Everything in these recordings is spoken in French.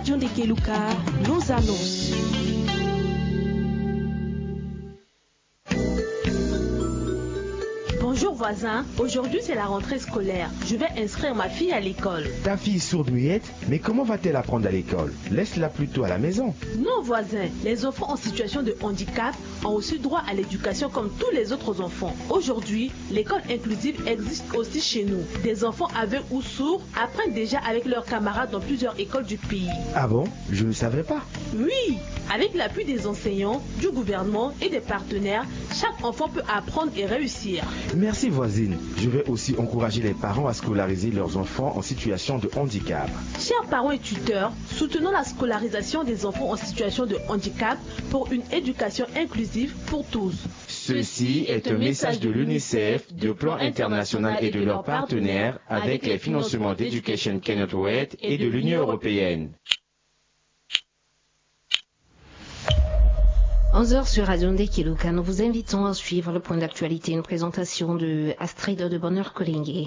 Radio Ndekeluka nous annonce. Bonjour voisin, aujourd'hui c'est la rentrée scolaire. Je vais inscrire ma fille à l'école. Ta fille sourde-muette, mais comment va-t-elle apprendre à l'école? Laisse-la plutôt à la maison. Non voisin, les enfants en situation de handicap ont aussi droit à l'éducation comme tous les autres enfants. Aujourd'hui, l'école inclusive existe aussi chez nous. Des enfants aveugles ou sourds apprennent déjà avec leurs camarades dans plusieurs écoles du pays. Ah bon? Je ne savais pas. Oui, avec l'appui des enseignants, du gouvernement et des partenaires, chaque enfant peut apprendre et réussir. Merci voisine. Je vais aussi encourager les parents à scolariser leurs enfants en situation de handicap. Chers parents et tuteurs, soutenons la scolarisation des enfants en situation de handicap pour une éducation inclusive pour tous. Ceci est un message de l'UNICEF, de Plan International et de leurs partenaires avec les financements d'Education Cannot Wait et de l'Union Européenne. 11h sur Radio Ndekeluka, nous vous invitons à suivre le point d'actualité, une présentation de Astrid de Bonheur Kolingué.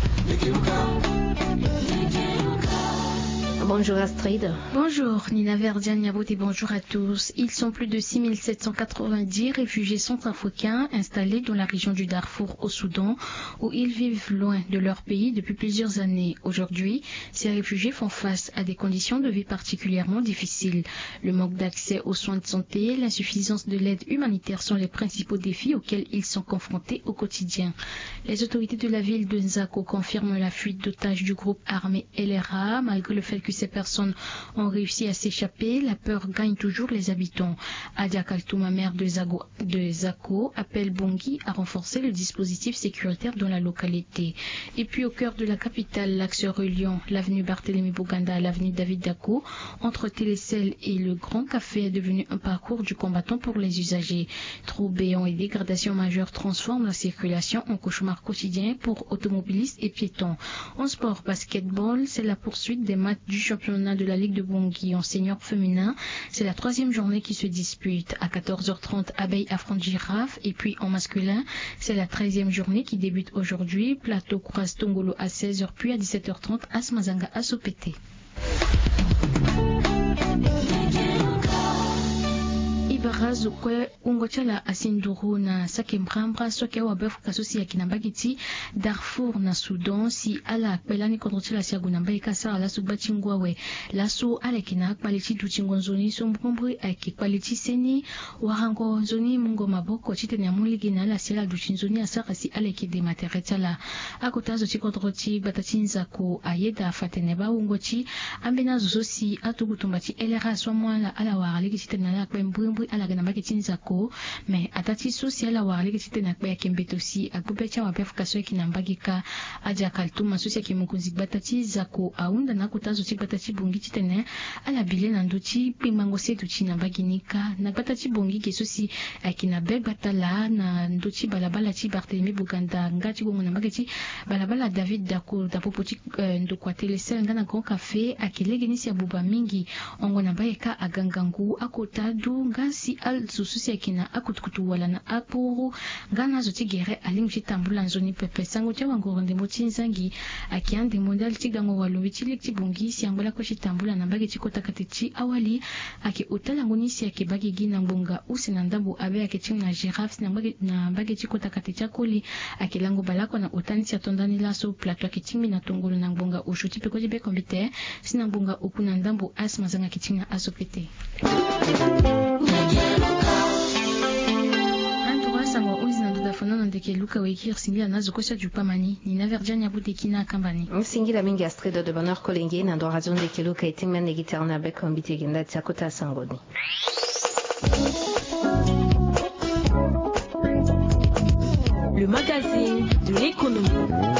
Bonjour Astrid. Bonjour Nina Verdiane Yabote, bonjour à tous. Ils sont plus de 6790 réfugiés centrafricains installés dans la région du Darfour au Soudan, où ils vivent loin de leur pays depuis plusieurs années. Aujourd'hui, ces réfugiés font face à des conditions de vie particulièrement difficiles. Le manque d'accès aux soins de santé, l'insuffisance de l'aide humanitaire sont les principaux défis auxquels ils sont confrontés au quotidien. Les autorités de la ville de Nzako confirment la fuite d'otages du groupe armé LRA, malgré le fait que ces personnes ont réussi à s'échapper. La peur gagne toujours les habitants. Adia Kaltouma, maire de Zako, appelle Bongui à renforcer le dispositif sécuritaire dans la localité. Et puis au cœur de la capitale, l'axe reliant l'avenue Barthélemy Boganda à l'avenue David Dako, entre Télécel et le Grand Café, est devenu un parcours du combattant pour les usagers. Trous béants et dégradations majeures transforment la circulation en cauchemar quotidien pour automobilistes et piétons. En sport basketball, c'est la poursuite des matchs du championnat de la Ligue de Bangui en senior féminin. C'est la 3e journée qui se dispute. À 14h30, Abeille affronte Girafe. Et puis en masculin, c'est la 13e journée qui débute aujourd'hui. Plateau croise Tongolo à 16h, puis à 17h30, Asmazanga à Sopete. Ibarazo kwe ungochala asinduru na sake mbrambra soke wa befu kasusi ya kinambagiti Darfour na Sudan si ala pelani kontrochela si agunamba ikasa ala subachi ngwawe lasu ala kina kwaliti duchingonzoni sombrombri aki kwaliti seni warango zoni mungo maboko chite na muligi na ala sela duchinzoni asaka si ala ki demateretala akotazo chi kontrochi batachinza ko ayeda fateneba ungochi ambena zosi atugutumbati elera swamwala ala waraliki chite na ala kwembri ala ganamba Nzako, mais atati sosi ala waraliki chite na kwa kembetosi akupecha wapefu kaso kinambagika Adia Kaltouma sosi kimukunzi batati Zako aunda na kutazo chi batati bongi chitene ala bile na ndochi pimango setu chinambaginika na batati bongi kesosi akina bebatala na ndochi balabala chi Barthélemy Boganda ngati gongo na magati balabala David Dako tapopoti ndokwa Télécel ngana Grand Café akilegenisi ya buba mingi ongo na bayeka agangangu akotadu ngasi al sususi akina akutukutu wala na apuru ngana zoti gere alimchi tambula nzoni pepe sango cha wangoronde mochinzangi akiande modal tigango walo wichili tibungi si angola ko chitambula na bagi chikota katichi awali aki utala ngonisi yake bagi gina mbonga usina ndambu abe akichim na Girafe na bagi chikota katicha koli akilango balako na utani cha tondani laso plato akichimi na tongolo na mbonga ushuti peko jibe kombite sina mbonga ukuna ndambu asmazanga kichina asopete. Sango uzina dudafono Ndekeluka wekir singila nazo kosha jupamani Nina Verdiane Yabote kina kambani singila mingi Astrid de Bonheur Kolingué na Radio Ndekeluka etingmen de guitarna bek ombite genda tiakota sangoni. Le magazine de l'économie.